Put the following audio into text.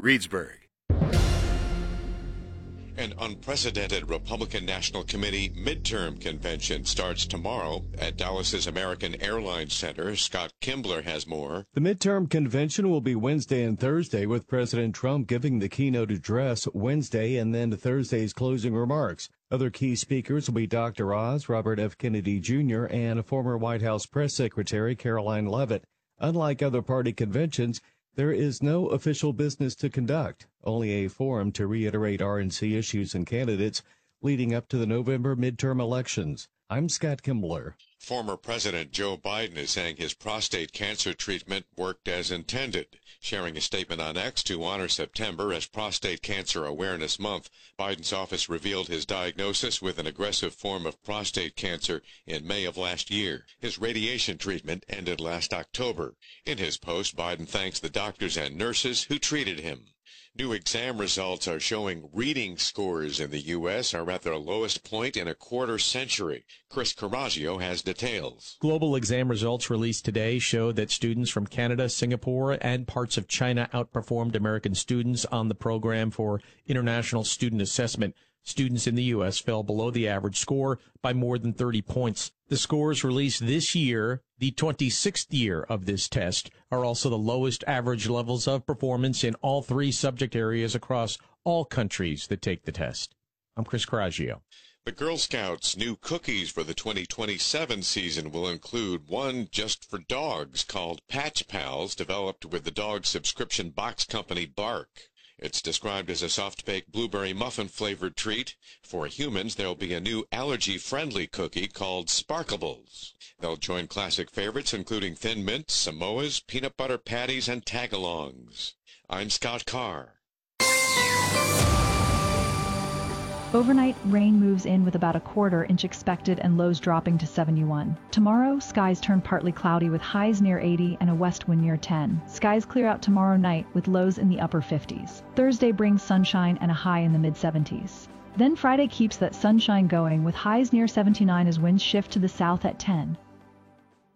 Reedsburg. An unprecedented Republican National Committee midterm convention starts tomorrow at Dallas's American Airlines Center. Scott Kimbler has more. The midterm convention will be Wednesday and Thursday, with President Trump giving the keynote address Wednesday and then Thursday's closing remarks. Other key speakers will be Dr. Oz, Robert F. Kennedy Jr., and former White House Press Secretary Caroline Leavitt. Unlike other party conventions, there is no official business to conduct, only a forum to reiterate RNC issues and candidates leading up to the November midterm elections. I'm Scott Kimbler. Former President Joe Biden is saying his prostate cancer treatment worked as intended. Sharing a statement on X to honor September as Prostate Cancer Awareness Month, Biden's office revealed his diagnosis with an aggressive form of prostate cancer in May of last year. His radiation treatment ended last October. In his post, Biden thanks the doctors and nurses who treated him. New exam results are showing reading scores in the U.S. are at their lowest point in a quarter century. Chris Carraggio has details. Global exam results released today show that students from Canada, Singapore, and parts of China outperformed American students on the program for International Student Assessment. Students in the U.S. fell below the average score by more than 30 points. The scores released this year, the 26th year of this test, are also the lowest average levels of performance in all three subject areas across all countries that take the test. I'm Chris Carraggio. The Girl Scouts' new cookies for the 2027 season will include one just for dogs called Patch Pals, developed with the dog subscription box company Bark. It's described as a soft-baked blueberry muffin-flavored treat. For humans, there'll be a new allergy-friendly cookie called Sparkables. They'll join classic favorites including Thin Mint, Samoas, peanut butter patties, and tagalongs. I'm Scott Carr. Overnight, rain moves in with about a quarter-inch expected and lows dropping to 71. Tomorrow, skies turn partly cloudy with highs near 80 and a west wind near 10. Skies clear out tomorrow night with lows in the upper 50s. Thursday brings sunshine and a high in the mid-70s. Then Friday keeps that sunshine going with highs near 79 as winds shift to the south at 10.